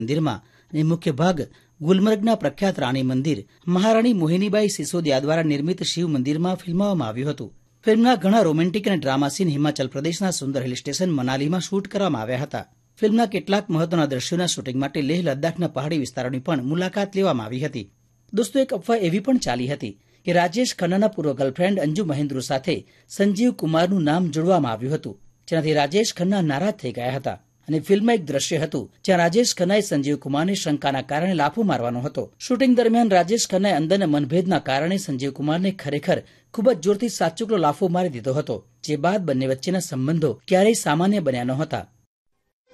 મંદિરમાં અને મુખ્ય ભાગ ગુલમર્ગના પ્રખ્યાત રાણી મંદિર મહારાણી મોહિનીબાઈ સિસોદિયા દ્વારા નિર્મિત શિવ મંદિરમાં ફિલ્માવવામાં આવ્યું હતું. ફિલ્મના ઘણા રોમેન્ટિક અને ડ્રામા સીન હિમાચલ પ્રદેશના સુંદર હિલ સ્ટેશન મનાલીમાં શૂટ કરવામાં આવ્યા હતા. ફિલ્મના કેટલાક મહત્વના દ્રશ્યોના શૂટિંગ માટે લેહ લદ્દાખના પહાડી વિસ્તારોની પણ મુલાકાત લેવામાં આવી હતી. દોસ્તો, એક અફવા એવી પણ ચાલી હતી કે રાજેશ ખન્નાના પૂર્વ ગર્લફ્રેન્ડ અંજુ મહેન્દ્રુ સાથે સંજીવ કુમારનું નામ જોડવામાં આવ્યું હતું, જેનાથી રાજેશ ખન્ના નારાજ થઈ ગયા હતા. અને ફિલ્મમાં એક દ્રશ્ય હતું જ્યાં રાજેશ ખન્નાએ સંજીવ કુમારને શંકાના કારણે લાફો મારવાનો હતો. શૂટિંગ દરમિયાન રાજેશ ખન્નાએ અંદરના મનભેદના કારણે સંજીવ કુમારને ખરેખર ખૂબ જ જોરથી સાચુકલો લાફો મારી દીધો હતો, જે બાદ બંને વચ્ચેના સંબંધો ક્યારેય સામાન્ય બન્યા નહોતા.